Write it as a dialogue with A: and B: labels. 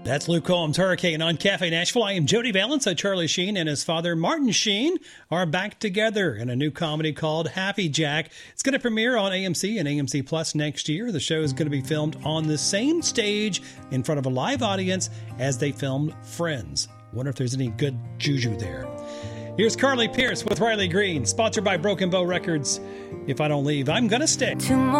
A: That's Luke Combs, Hurricane on Cafe Nashville. I am Jody Valance. Charlie Sheen and his father, Martin Sheen, are back together in a new comedy called Happy Jack. It's going to premiere on AMC and AMC Plus next year. The show is going to be filmed on the same stage in front of a live audience as they filmed Friends. Wonder if there's any good juju there. Here's Carly Pearce with Riley Green, sponsored by Broken Bow Records. If I don't leave, I'm going to stay.